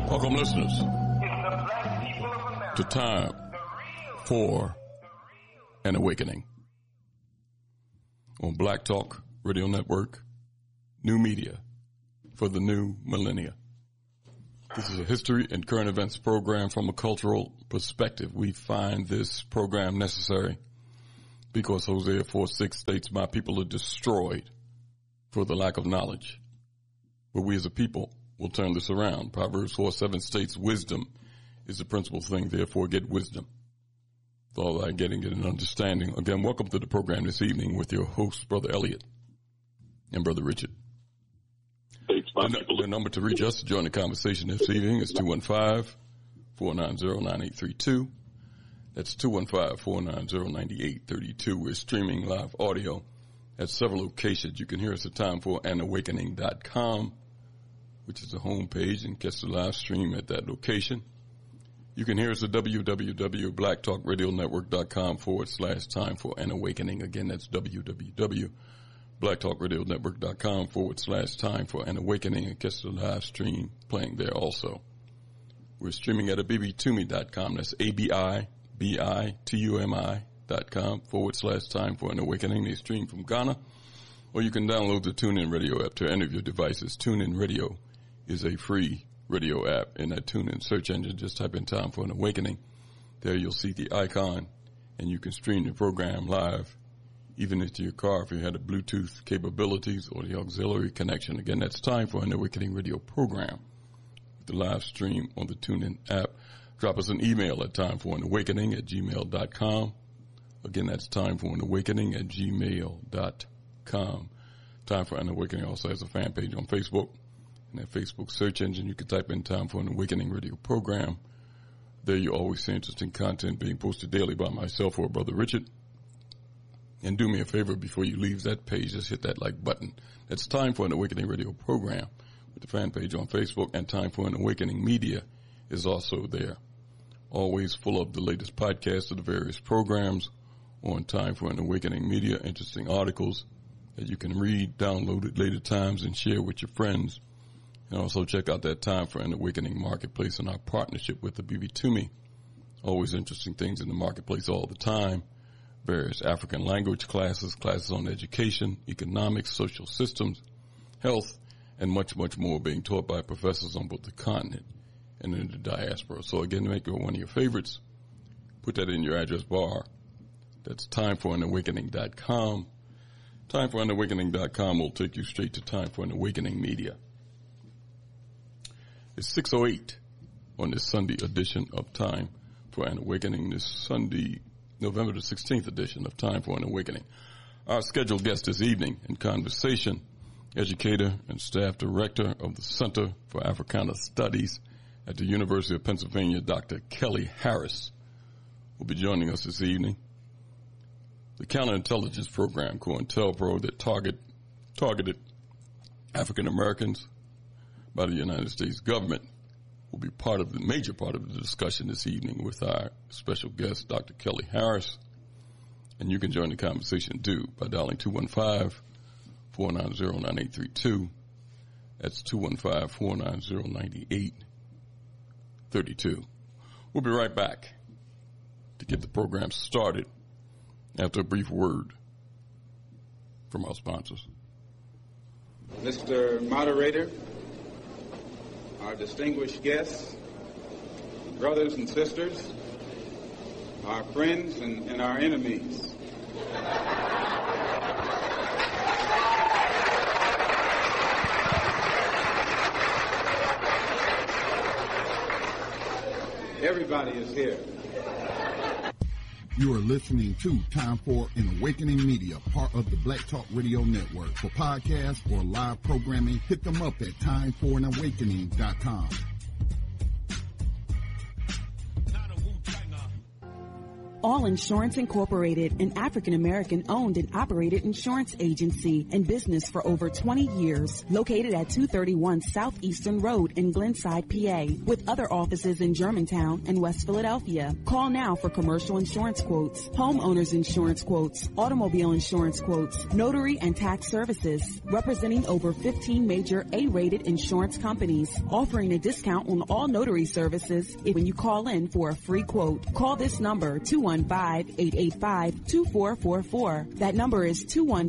Welcome, listeners, to Time for an Awakening on Black Talk Radio Network, new media for the new millennia. This is a history and current events program from a cultural perspective. We find this program necessary because Hosea 4:6 states, "My people are destroyed for the lack of knowledge." But we as a people will turn this around. Proverbs 4:7 states, "Wisdom is the principal thing, therefore get wisdom. With all that getting an understanding." Again, welcome to the program this evening with your hosts, Brother Elliot and Brother Richard. The number to reach us to join the conversation this evening is 215-490-9832. That's 215-490-9832. We're streaming live audio at several locations. You can hear us at timeforanawakening.com, which is the homepage, and catch the live stream at that location. You can hear us at www.blacktalkradionetwork.com/time-for-an-awakening. Again, that's www.blacktalkradionetwork.com/time-for-an-awakening, and catch the live stream playing there also. We're streaming at abitumi.com. That's ABIBITUMI.com/time-for-an-awakening. They stream from Ghana. Or you can download the TuneIn Radio app to any of your devices. TuneIn Radio is a free radio app. In that TuneIn search engine, just type in Time for an Awakening. There you'll see the icon, and you can stream the program live, even into your car if you had the Bluetooth capabilities or the auxiliary connection. Again, that's Time for an Awakening radio program with the live stream on the TuneIn app. Drop us an email at timeforanawakening@gmail.com. Again, that's timeforanawakening@gmail.com. Time for an Awakening also has a fan page on Facebook. In that Facebook search engine, you can type in Time for an Awakening radio program. There you always see interesting content being posted daily by myself or Brother Richard. And do me a favor before you leave that page, just hit that like button. That's Time for an Awakening radio program with the fan page on Facebook, and Time for an Awakening media is also there. Always full of the latest podcasts of the various programs on Time for an Awakening media, interesting articles that you can read, download at later times, and share with your friends. And also check out that Time for an Awakening marketplace and our partnership with the BB2Me. Always interesting things in the marketplace all the time. Various African language classes, classes on education, economics, social systems, health, and much, much more being taught by professors on both the continent and in the diaspora. So again, make it one of your favorites. Put that in your address bar. That's timeforanawakening.com. Timeforanawakening.com will take you straight to Time for an Awakening media. It's 6:08 on this Sunday edition of Time for an Awakening. This Sunday, November the 16th edition of Time for an Awakening. Our scheduled guest this evening in conversation, educator and staff director of the Center for Africana Studies at the University of Pennsylvania, Dr. Kelly Harris, will be joining us this evening. The counterintelligence program, COINTELPRO, that targeted African Americans by the United States government, will be major part of the discussion this evening with our special guest, Dr. Kelly Harris. And you can join the conversation too by dialing 215-490-9832. That's 215-490-9832. We'll be right back to get the program started after a brief word from our sponsors. Mr. Moderator, our distinguished guests, brothers and sisters, our friends and our enemies. Everybody is here. You are listening to Time for an Awakening Media, part of the Black Talk Radio Network. For podcasts or live programming, hit them up at timeforanawakening.com. All Insurance Incorporated, an African-American owned and operated insurance agency in business for over 20 years. Located at 231 Southeastern Road in Glenside, PA, with other offices in Germantown and West Philadelphia. Call now for commercial insurance quotes, homeowners insurance quotes, automobile insurance quotes, notary and tax services. Representing over 15 major A-rated insurance companies, offering a discount on all notary services when you call in for a free quote. Call this number, 215-885-2444. That number is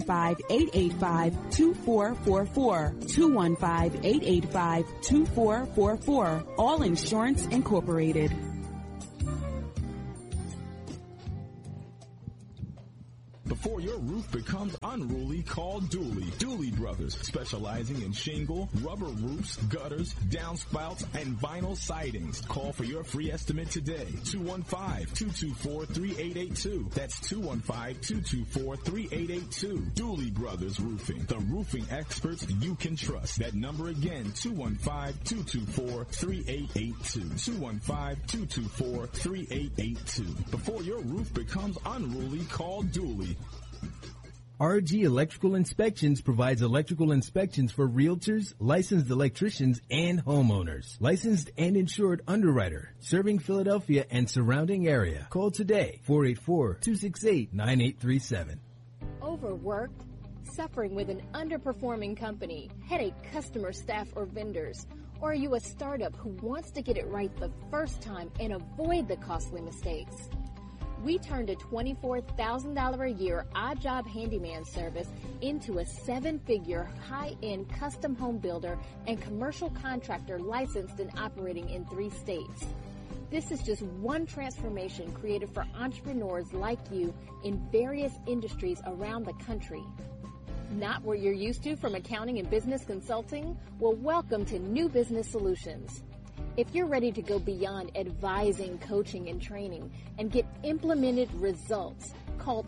215-885-2444. 215-885-2444. All Insurance Incorporated. Before your roof becomes unruly, call Dooley. Dooley Brothers, specializing in shingle, rubber roofs, gutters, downspouts, and vinyl sidings. Call for your free estimate today. 215-224-3882. That's 215-224-3882. Dooley Brothers Roofing, the roofing experts you can trust. That number again, 215-224-3882. 215-224-3882. Before your roof becomes unruly, call Dooley. RG Electrical Inspections provides electrical inspections for realtors, licensed electricians, and homeowners. Licensed and insured underwriter, serving Philadelphia and surrounding area. Call today, 484-268-9837. Overworked? Suffering with an underperforming company, headache customer, staff, or vendors? Or are you a startup who wants to get it right the first time and avoid the costly mistakes? We turned a $24,000 a year odd job handyman service into a 7-figure high-end custom home builder and commercial contractor licensed and operating in 3 states. This is just one transformation created for entrepreneurs like you in various industries around the country. Not what you're used to from accounting and business consulting? Well, welcome to New Business Solutions. If you're ready to go beyond advising, coaching, and training and get implemented results, call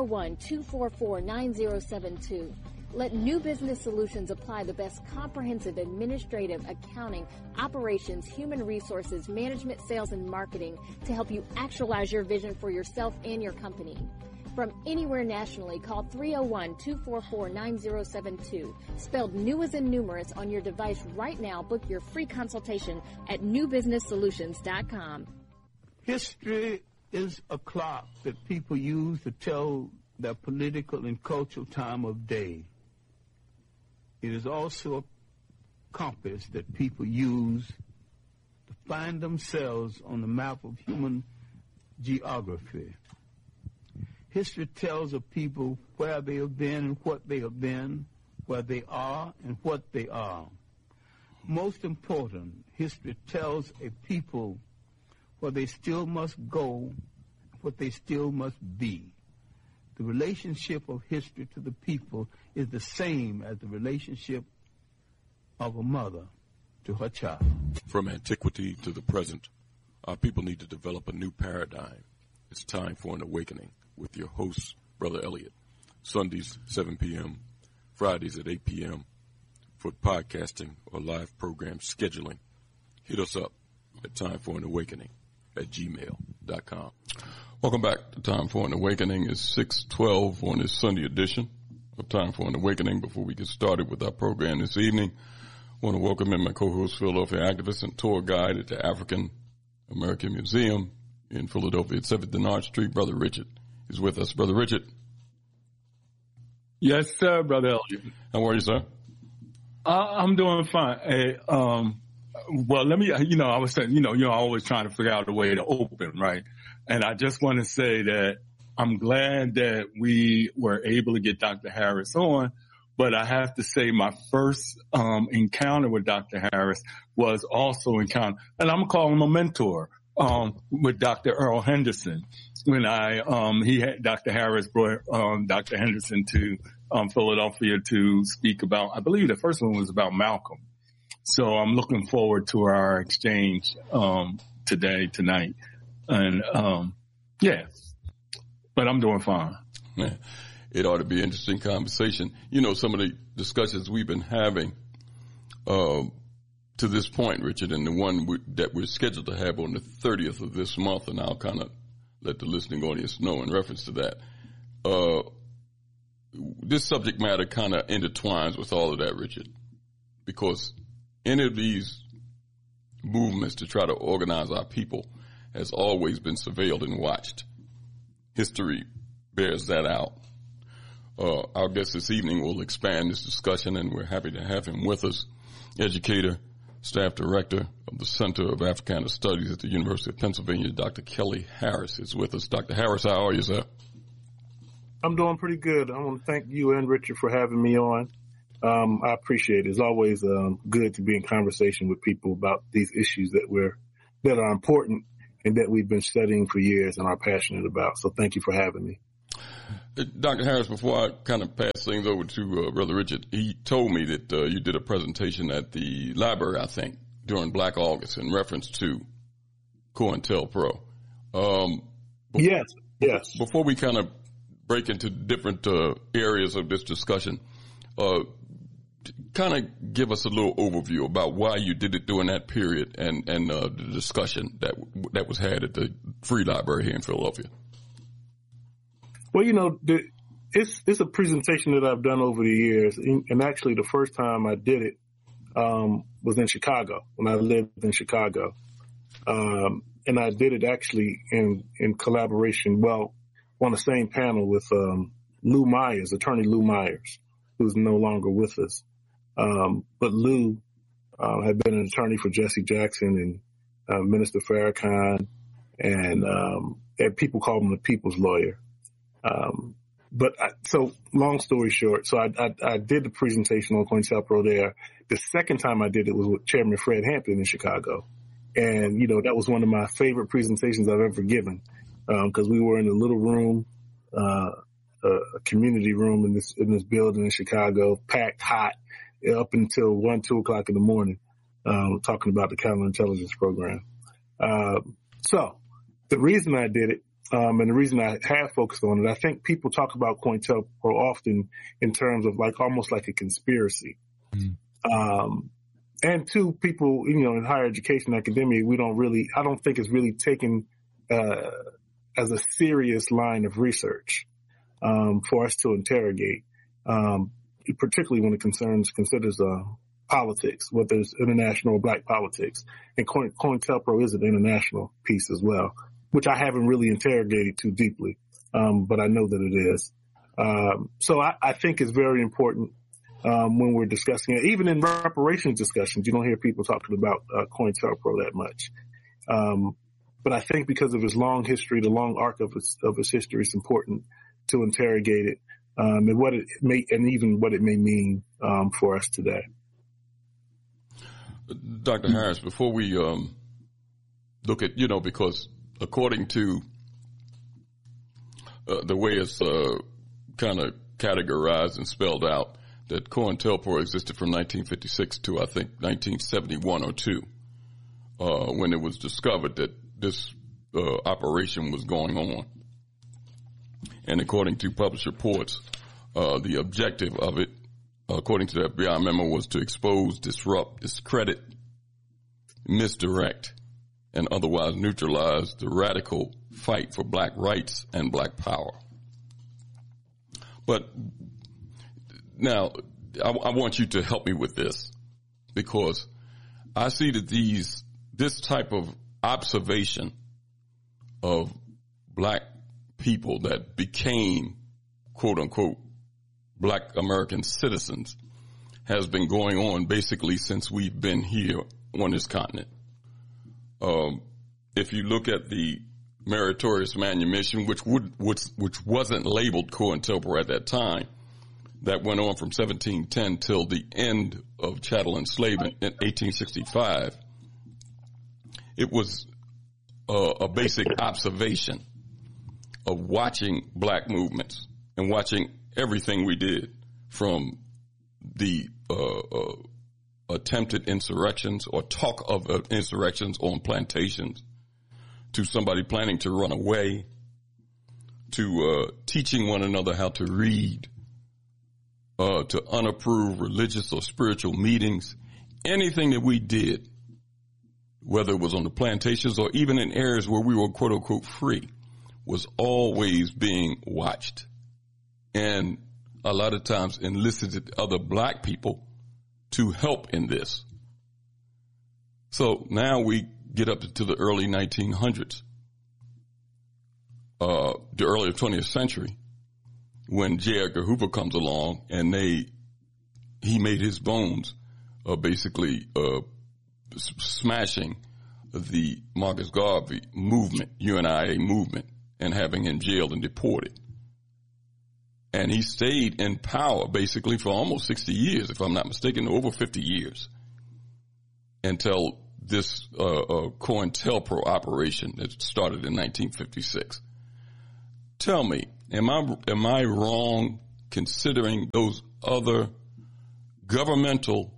301-244-9072. Let New Business Solutions apply the best comprehensive administrative, accounting, operations, human resources, management, sales, and marketing to help you actualize your vision for yourself and your company. From anywhere nationally, call 301-244-9072. Spelled new as in numerous on your device right now. Book your free consultation at newbusinesssolutions.com. History is a clock that people use to tell their political and cultural time of day. It is also a compass that people use to find themselves on the map of human geography. History tells of people where they have been and what they have been, where they are and what they are. Most important, history tells a people where they still must go, what they still must be. The relationship of history to the people is the same as the relationship of a mother to her child. From antiquity to the present, our people need to develop a new paradigm. It's time for an awakening. With your host, Brother Elliott. Sundays, 7 p.m., Fridays at 8 p.m. For podcasting or live program scheduling, hit us up at timeforanawakening@gmail.com. Welcome back to Time for an Awakening. It's 6:12 on this Sunday edition of Time for an Awakening. Before we get started with our program this evening, I want to welcome in my co-host, Philadelphia activist and tour guide at the African American Museum in Philadelphia at 7th and Arch Street, Brother Richard. Is with us. Brother Richard. Yes, sir, Brother Elliott. How are you, sir? I'm doing fine. Hey, well, let me, I was saying, always trying to figure out a way to open, right? And I just want to say that I'm glad that we were able to get Dr. Harris on, but I have to say my first encounter with Dr. Harris was also and I'm calling him a mentor, with Dr. Earl Henderson. When Dr. Harris brought Dr. Henderson to Philadelphia to speak about, I believe the first one was about Malcolm. So I'm looking forward to our exchange tonight. And but I'm doing fine. Man, it ought to be an interesting conversation. Some of the discussions we've been having to this point, Richard, and the one that we're scheduled to have on the 30th of this month, and I'll kind of let the listening audience know in reference to that. This subject matter kind of intertwines with all of that, Richard, because any of these movements to try to organize our people has always been surveilled and watched. History bears that out. Our guest this evening will expand this discussion, and we're happy to have him with us. Educator, Staff Director of the Center of Africana Studies at the University of Pennsylvania, Dr. Kelly Harris is with us. Dr. Harris, how are you, sir? I'm doing pretty good. I want to thank you and Richard for having me on. I appreciate it. It's always good to be in conversation with people about these issues that are important and that we've been studying for years and are passionate about. So thank you for having me. Dr. Harris, before I kind of pass things over to Brother Richard, he told me that you did a presentation at the library, I think, during Black August in reference to COINTELPRO. Yes. Before we kind of break into different areas of this discussion, kind of give us a little overview about why you did it during that period and the discussion that was had at the Free Library here in Philadelphia. Well, it's a presentation that I've done over the years, and actually the first time I did it was in Chicago, when I lived in Chicago. And I did it actually in collaboration, on the same panel with Lou Myers, Attorney Lou Myers, who's no longer with us. But Lou had been an attorney for Jesse Jackson and Minister Farrakhan, and people called him the people's lawyer. So long story short, so I did the presentation on COINTELPRO there. The second time I did it was with Chairman Fred Hampton in Chicago. And, that was one of my favorite presentations I've ever given, because we were in a little room, a community room in this building in Chicago, packed hot up until 2 o'clock in the morning, talking about the counterintelligence program. So the reason I did it, and the reason I have focused on it, I think people talk about COINTELPRO often in terms of almost like a conspiracy. And two, people, in higher education, academia, I don't think it's really taken as a serious line of research for us to interrogate, particularly when it considers politics, whether it's international or black politics. And COINTELPRO is an international piece as well, which I haven't really interrogated too deeply, but I know that it is. So I think it's very important when we're discussing it. Even in reparations discussions, you don't hear people talking about COINTELPRO that much. But I think because of its long history, the long arc of its history, it's important to interrogate it, and what it may mean for us today. Dr. Harris, before we look at, because according to the way it's kind of categorized and spelled out, that COINTELPRO existed from 1956 to, I think, 1971 or 2, when it was discovered that this operation was going on. And according to published reports, the objective of it, according to the FBI memo, was to expose, disrupt, discredit, misdirect, and otherwise neutralize the radical fight for black rights and black power. But now, I want you to help me with this, because I see that this type of observation of black people that became, quote unquote, black American citizens has been going on basically since we've been here on this continent. If you look at the Meritorious Manumission, which wasn't labeled COINTELPRO at that time, that went on from 1710 till the end of chattel enslavement in 1865. It was a basic observation of watching black movements and watching everything we did, from the attempted insurrections or talk of insurrections on plantations, to somebody planning to run away, to teaching one another how to read, to unapproved religious or spiritual meetings. Anything that we did, whether it was on the plantations or even in areas where we were, quote unquote, free, was always being watched, and a lot of times enlisted other black people to help in this. So now we get up to the early 1900s, the early 20th century, when J. Edgar Hoover comes along, and he made his bones basically smashing the Marcus Garvey movement, UNIA movement, and having him jailed and deported. And he stayed in power basically for almost 60 years, if I'm not mistaken, over 50 years, until this COINTELPRO operation that started in 1956. Tell me, am I wrong considering those other governmental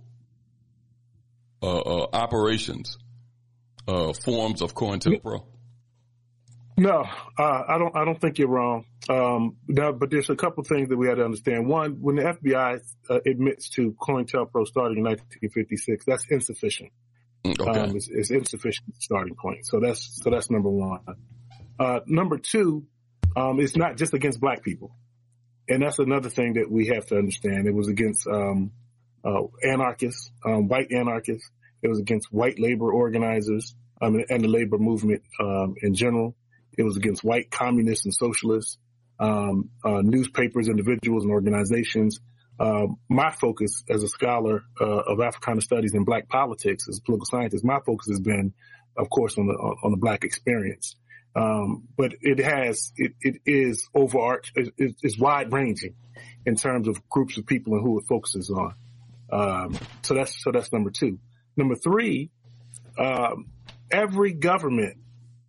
operations forms of COINTELPRO? No, I don't think you're wrong. But there's a couple of things that we had to understand. One, when the FBI admits to COINTELPRO starting in 1956, that's insufficient. Okay. It's insufficient starting point. So that's number one. Number two, it's not just against black people, and that's another thing that we have to understand. It was against anarchists, white anarchists. It was against white labor organizers and the labor movement in general. It was against white communists and socialists, newspapers, individuals, and organizations. My focus as a scholar of Africana studies and black politics, as a political scientist, my focus has been, of course, on the black experience. But it is overarching, it's wide ranging in terms of groups of people and who it focuses on. So that's number two. Number three, every government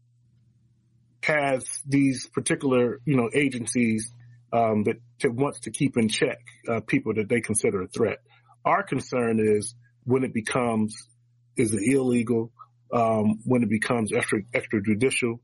has these particular, agencies that wants to keep in check people that they consider a threat. Our concern is when it becomes is it illegal, when it becomes extrajudicial.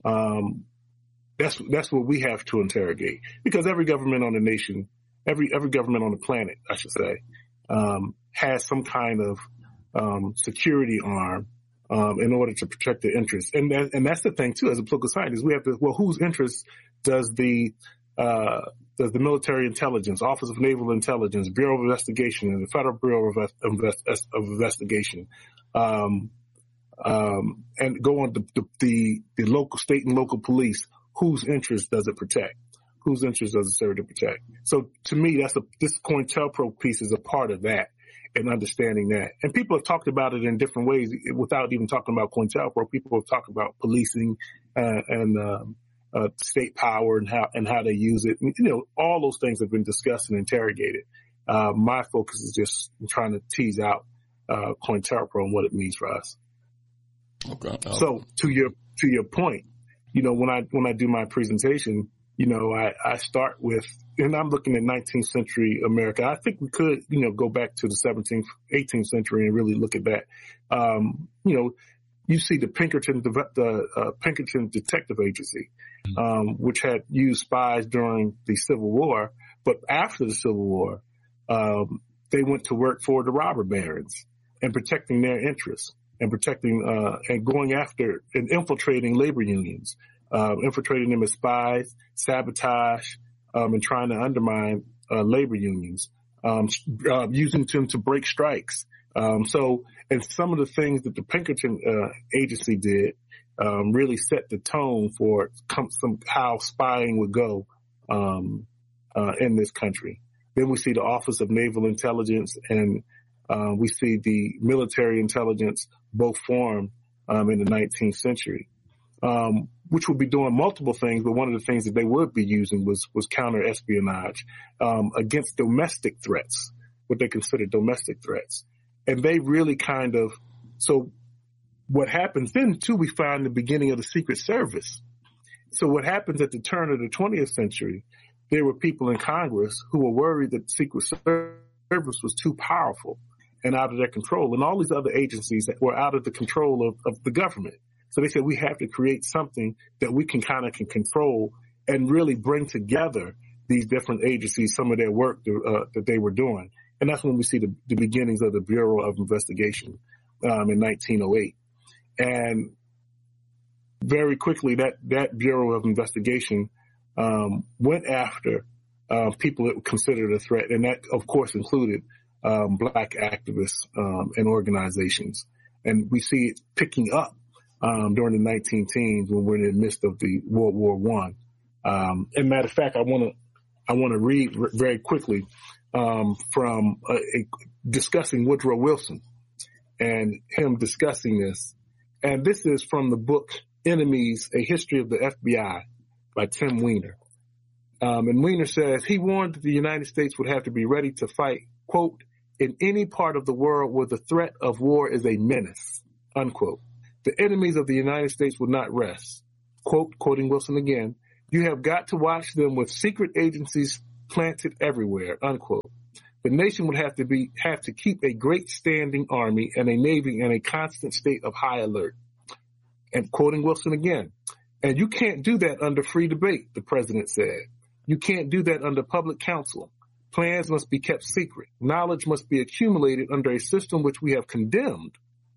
That's what we have to interrogate, because every government on the nation, every government on the planet, I should say, has some kind of security arm in order to protect their interests. And that's the thing too, as a political scientist, we have to, whose interests does the military intelligence, Office of Naval Intelligence, Bureau of Investigation, and the Federal Bureau of Investigation, and go on the local, state and local police, whose interest does it protect? Whose interest does it serve to protect? So to me, this COINTELPRO piece is a part of that, and understanding that. And people have talked about it in different ways without even talking about COINTELPRO. People have talked about policing and state power and how they use it. And, all those things have been discussed and interrogated. My focus is just trying to tease out COINTELPRO and what it means for us. Okay. So to your point, when I do my presentation, I start with, and I'm looking at 19th century America. I think we could, go back to the 17th, 18th century and really look at that. You see the Pinkerton Detective Agency, which had used spies during the Civil War, but after the Civil War, they went to work for the robber barons and protecting their interests and protecting and going after and infiltrating labor unions. Infiltrating them as spies, sabotage, and trying to undermine labor unions, using them to break strikes. And some of the things that the Pinkerton agency did really set the tone for how spying would go in this country. Then we see the Office of Naval Intelligence and we see the military intelligence both form in the 19th century. Which would be doing multiple things, but one of the things that they would be using was counter-espionage against domestic threats, what they consider domestic threats. And they really so what happens then, too, we find the beginning of the Secret Service. So what happens at the turn of the 20th century, there were people in Congress who were worried that the Secret Service was too powerful and out of their control, and all these other agencies that were out of the control of the government. So they said we have to create something that we can control and really bring together these different agencies, some of their work that they were doing. And that's when we see the beginnings of the Bureau of Investigation in 1908. And very quickly that Bureau of Investigation went after people that were considered a threat, and that, of course, included Black activists and organizations. And we see it picking up during the 1910s when we're in the midst of the World War I. And matter of fact, I want to read very quickly from discussing Woodrow Wilson and him discussing this. And this is from the book Enemies, A History of the FBI by Tim Weiner. And Weiner says, he warned that the United States would have to be ready to fight, quote, in any part of the world where the threat of war is a menace, unquote. The enemies of the United States would not rest. Quote, quoting Wilson again, you have got to watch them with secret agencies planted everywhere, unquote. The nation would have to keep a great standing army and a navy in a constant state of high alert. And quoting Wilson again, and you can't do that under free debate, the president said. You can't do that under public counsel. Plans must be kept secret. Knowledge must be accumulated under a system which we have condemned.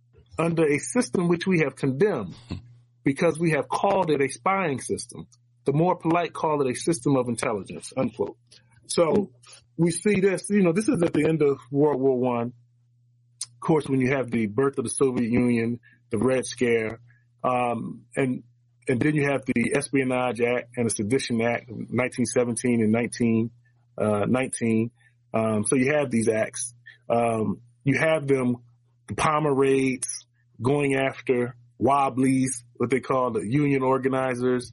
Because we have called it a spying system. The more polite call it a system of intelligence, unquote. So we see this, this is at the end of World War I. Of course, when you have the birth of the Soviet Union, the Red Scare, and then you have the Espionage Act and the Sedition Act of 1917 and 1919. So you have these acts. You have them, the Palmer raids, going after wobblies, what they call the union organizers,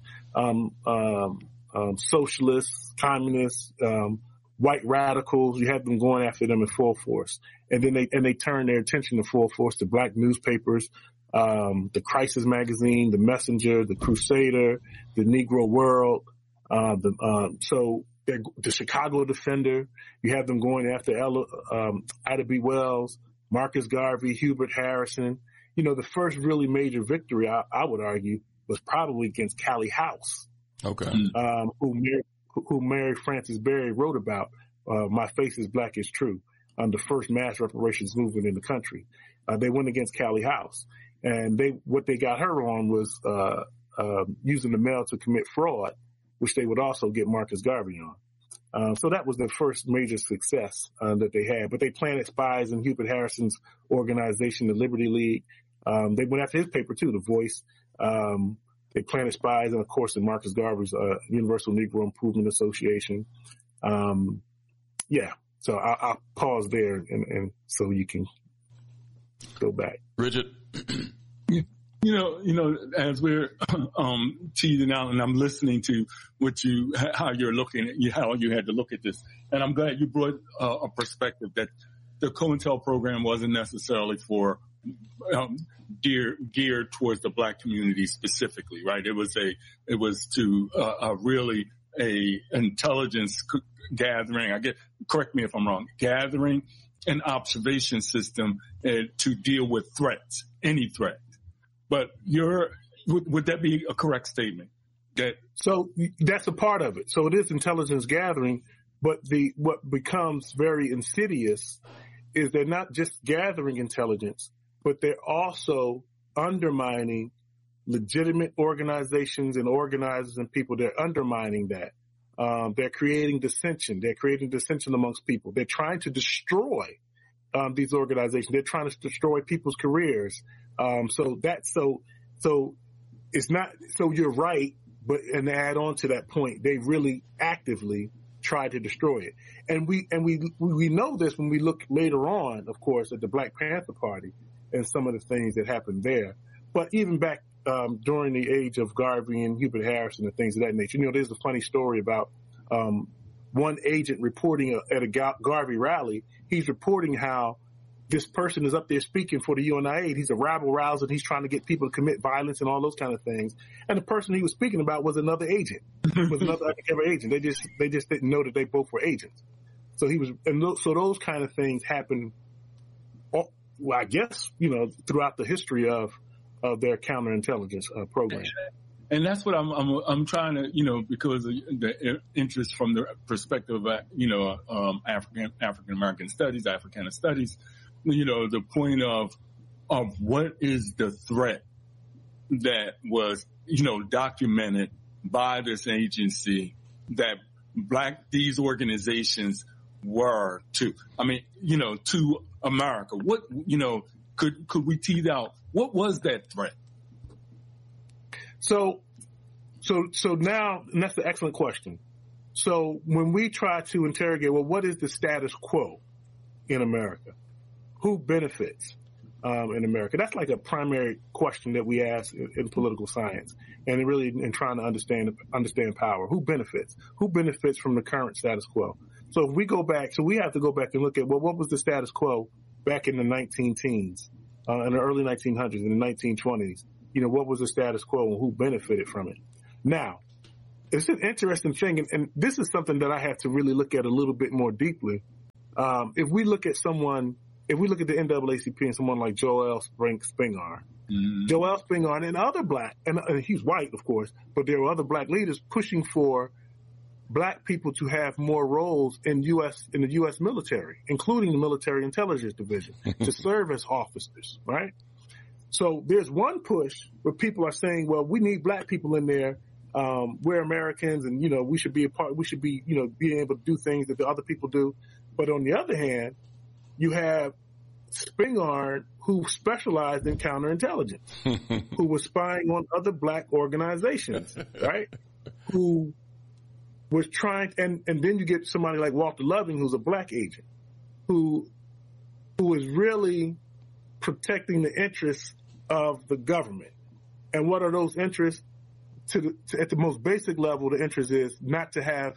socialists, communists, white radicals. You have them going after them in full force. And then they turn their attention to full force to black newspapers, the Crisis magazine, the Messenger, the Crusader, the Negro World, so the Chicago Defender. You have them going after Ida B. Wells, Marcus Garvey, Hubert Harrison. The first really major victory, I would argue, was probably against Callie House. Okay. Who Mary Frances Berry wrote about, My Face is Black is True, the first mass reparations movement in the country. They went against Callie House. And what they got her on was using the mail to commit fraud, which they would also get Marcus Garvey on. So that was their first major success that they had. But they planted spies in Hubert Harrison's organization, the Liberty League. They went after his paper, too, The Voice. They planted spies, and, of course, in Marcus Garvey's Universal Negro Improvement Association. So I'll pause there, and so you can go back. Richard? As we're teasing out, and I'm listening to how you're looking at how you had to look at this, and I'm glad you brought a perspective that the COINTEL program wasn't necessarily for geared towards the black community specifically, right? It was to really a intelligence gathering. Correct me if I'm wrong. Gathering an observation system to deal with threats, any threat. But would that be a correct statement? So that's a part of it. So it is intelligence gathering, but what becomes very insidious is they're not just gathering intelligence, but they're also undermining legitimate organizations and organizers and people. They're undermining that. They're creating dissension. They're creating dissension amongst people. They're trying to destroy these organizations. They're trying to destroy people's careers. So it's not, so you're right, and to add on to that point, they really actively try to destroy it. And we know this when we look later on, of course, at the Black Panther Party and some of the things that happened there. But even back during the age of Garvey and Hubert Harrison and things of that nature, there's a funny story about one agent reporting at a Garvey rally. He's reporting how this person is up there speaking for the UNIA. He's a rabble rouser. He's trying to get people to commit violence and all those kind of things. And the person he was speaking about was another agent, was another undercover agent. They just didn't know that they both were agents. So so those kind of things happen. Well, I guess throughout the history of their counterintelligence program. And that's what I'm trying to, because of the interest from the perspective of, African American studies, Africana studies, the point of what is the threat that was documented by this agency that these organizations were to America? What, could we tease out what was that threat? So now, and that's an excellent question. So when we try to interrogate, well, what is the status quo in America? Who benefits in America? That's like a primary question that we ask in political science, and really in trying to understand power. Who benefits? Who benefits from the current status quo? So if we go back, so we have to go back and look at, well, what was the status quo back in the 19-teens, in the early 1900s, in the 1920s? What was the status quo and who benefited from it? Now, it's an interesting thing, and this is something that I have to really look at a little bit more deeply. If we look at the NAACP and someone like Joel Spingarn, Joel Spingarn and other black, and he's white, of course, but there were other black leaders pushing for black people to have more roles in the U.S. military, including the Military Intelligence Division, to serve as officers, right? So there's one push where people are saying, well, we need black people in there. We're Americans, and, we should be a part, we should be, being able to do things that the other people do. But on the other hand, you have Spingarn, who specialized in counterintelligence, who was spying on other black organizations, right? Who was trying, and then you get somebody like Walter Loving, who's a black agent, who is really protecting the interests of the government. And what are those interests? At the most basic level, the interest is not to have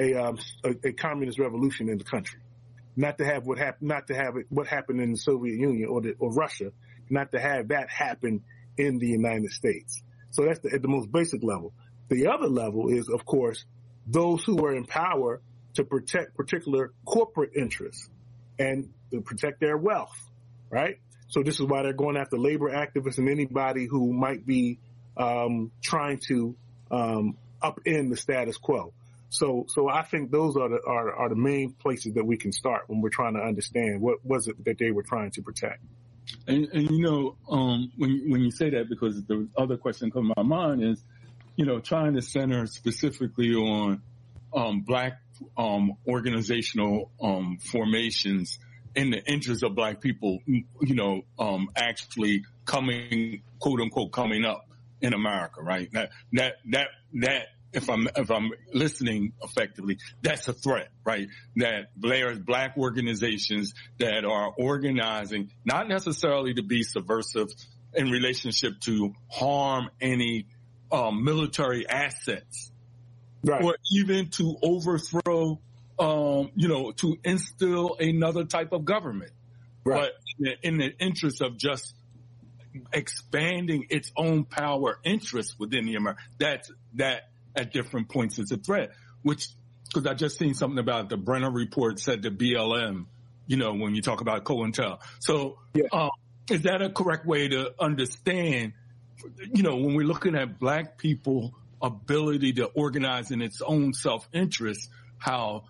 a communist revolution in the country, not to have what happened in the Soviet Union or Russia, not to have that happen in the United States. So that's at the most basic level. The other level is, of course, those who are in power to protect particular corporate interests and to protect their wealth, right? So this is why they're going after labor activists and anybody who might be trying to upend the status quo. So I think those are the main places that we can start when we're trying to understand what was it that they were trying to protect. And when you say that, because the other question that comes to my mind is, trying to center specifically on black organizational formations in the interest of black people, actually coming, quote unquote, coming up in America, right? That if I'm listening effectively, that's a threat, right? That there's black organizations that are organizing, not necessarily to be subversive in relationship to harm any military assets, right, or even to overthrow, to instill another type of government, right? But in the interest of just expanding its own power interests within the America, that at different points is a threat. Because I just seen something about the Brenner report said the BLM, when you talk about COINTEL. So, yeah. Is that a correct way to understand? When we're looking at black people' ability to organize in its own self-interest, how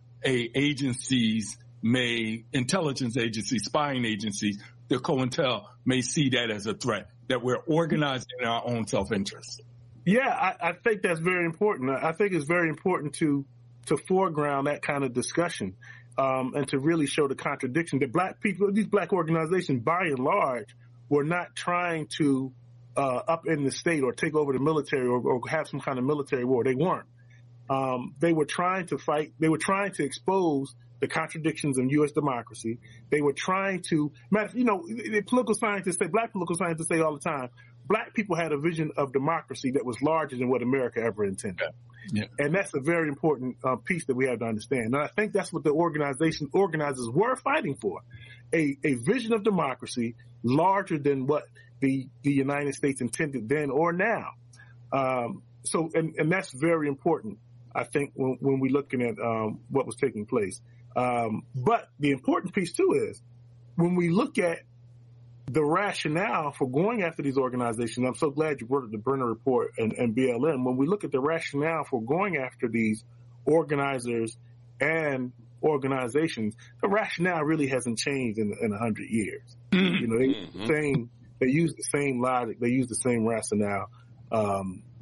intelligence agencies, spying agencies, the COINTEL may see that as a threat, that we're organizing in our own self-interest. Yeah, I think that's very important. I think it's very important to foreground that kind of discussion, and to really show the contradiction that black people, these black organizations, by and large, were not trying to upend the state or take over the military or have some kind of military war. They weren't. They were trying to fight. They were trying to expose the contradictions in U.S. democracy. They were trying to, the political scientists say, black political scientists say all the time, black people had a vision of democracy that was larger than what America ever intended. Yeah. And that's a very important piece that we have to understand. And I think that's what the organizers were fighting for, a vision of democracy larger than what the United States intended then or now. So that's very important, I think, when we're looking at what was taking place. But the important piece, too, is when we look at the rationale for going after these organizations, I'm so glad you brought up the Brenner Report and BLM. When we look at the rationale for going after these organizers and organizations, the rationale really hasn't changed in 100 years. They use the same logic, they use the same rationale.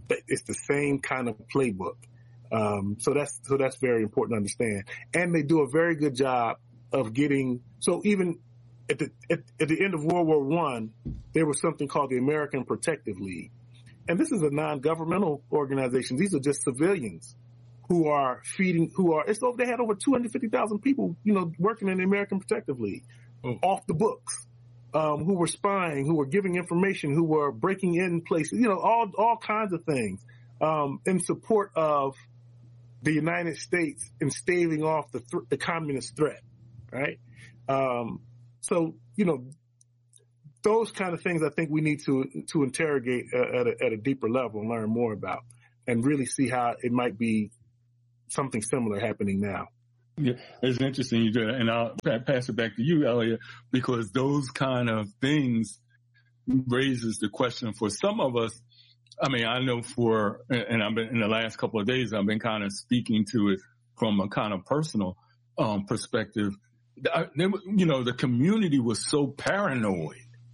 it's the same kind of playbook. So that's very important to understand. And they do a very good job of getting, so even at the end of World War I, there was something called the American Protective League. And this is a non-governmental organization. These are just civilians who are they had over 250,000 people, working in the American Protective League off the books, who were spying, who were giving information, who were breaking in places, all kinds of things, in support of the United States in staving off the communist threat, right? So, those kind of things I think we need to interrogate at a deeper level and learn more about and really see how it might be something similar happening now. Yeah, it's interesting you do that. And I'll pass it back to you, Elliot, because those kind of things raises the question for some of us. I mean, I know and I've been in the last couple of days, I've been kind of speaking to it from a kind of personal perspective. The community was so paranoid.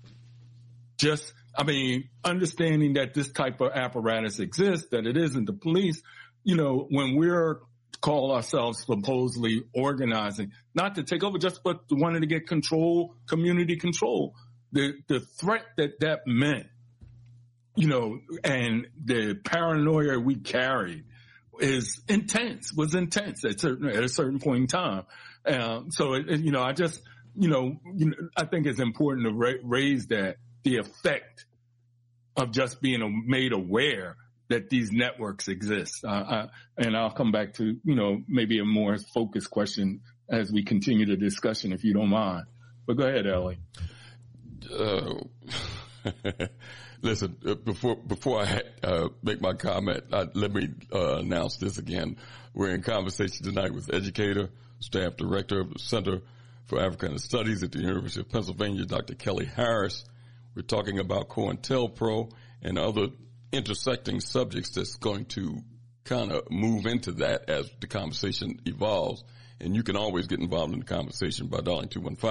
Understanding that this type of apparatus exists, that it isn't the police, when we're call ourselves supposedly organizing, not to take over, but wanting to get control, community control. The threat that meant, and the paranoia we carried was intense at a certain point in time. I think it's important to raise that, the effect of just being made aware that these networks exist. And I'll come back to, maybe a more focused question as we continue the discussion, if you don't mind. But go ahead, Ellie. Listen, before I make my comment, let me announce this again. We're in conversation tonight with educator, staff director of the Center for Africana Studies at the University of Pennsylvania, Dr. Kelly Harris. We're talking about COINTELPRO and other intersecting subjects that's going to kind of move into that as the conversation evolves. And you can always get involved in the conversation by dialing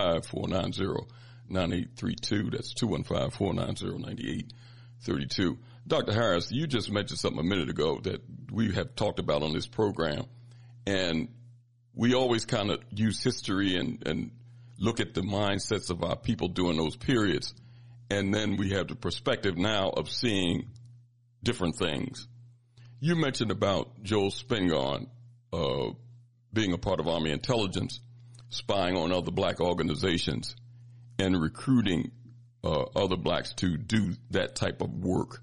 215-490-9832. That's 215-490-9832. Dr. Harris, you just mentioned something a minute ago that we have talked about on this program. And we always kind of use history and look at the mindsets of our people during those periods. And then we have the perspective now of seeing different things. You mentioned about Joel Spingarn being a part of Army intelligence, spying on other black organizations, and recruiting other blacks to do that type of work.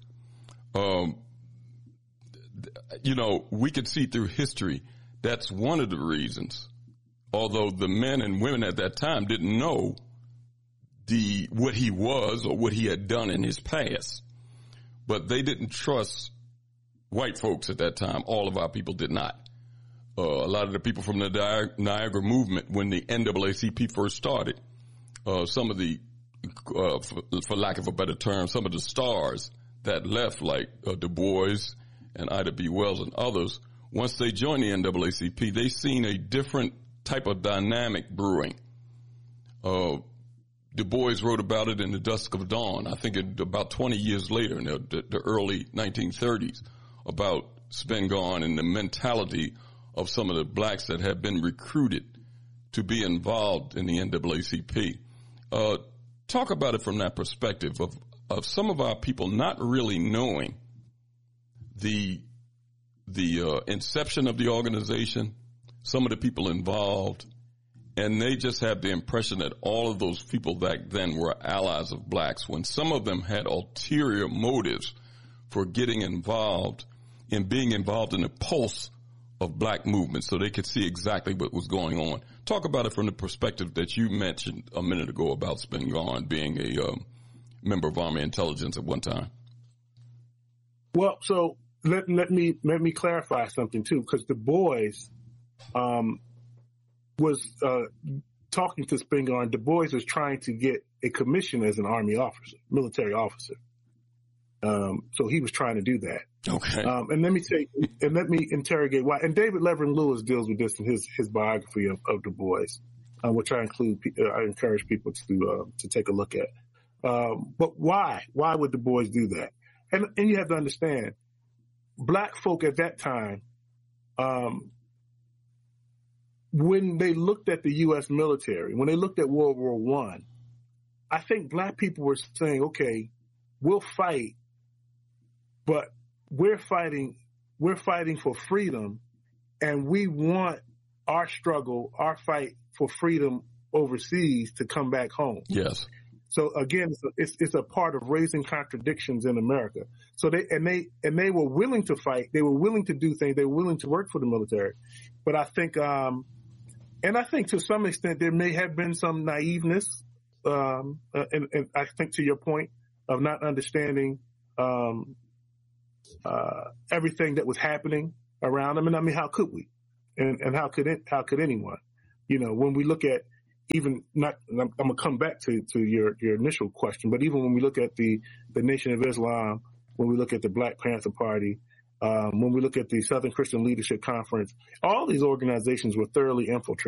We could see through history that's one of the reasons, although the men and women at that time didn't know what he was or what he had done in his past. But they didn't trust white folks at that time. All of our people did not. A lot of the people from the Niagara movement, when the NAACP first started, some of the, for lack of a better term, some of the stars that left, like Du Bois and Ida B. Wells and others, once they joined the NAACP, they seen a different type of dynamic brewing. Du Bois wrote about it in The Dusk of Dawn, I think about 20 years later, in the early 1930s, about Spingarn and the mentality of some of the blacks that had been recruited to be involved in the NAACP. Talk about it from that perspective of some of our people not really knowing the inception of the organization, some of the people involved, and they just have the impression that all of those people back then were allies of blacks, when some of them had ulterior motives for getting involved in being involved in the pulse of black movement so they could see exactly what was going on. Talk about it from the perspective that you mentioned a minute ago about Spingarn being a member of Army intelligence at one time. Well, so let me clarify something too, because Du Bois was talking to Spingarn. Du Bois was trying to get a commission as an Army officer, military officer. So he was trying to do that. Okay. And let me interrogate why. And David Levering Lewis deals with this in his biography of Du Bois, which I encourage people to take a look at. But why? Why would Du Bois do that? And you have to understand, black folk at that time, when they looked at the U.S. military, when they looked at World War I think black people were saying, okay, we'll fight, but we're fighting for freedom, and we want our struggle, our fight for freedom overseas to come back home. Yes. So again, it's a part of raising contradictions in America. So they were willing to fight. They were willing to do things. They were willing to work for the military. But I think, and I think to some extent there may have been some naiveness. And I think to your point of not understanding everything that was happening around them. And I mean, how could we? And how could anyone? You know, when we look at even not, I'm going to come back to your initial question, but even when we look at the Nation of Islam, when we look at the Black Panther Party, when we look at the Southern Christian Leadership Conference, all these organizations were thoroughly infiltrated.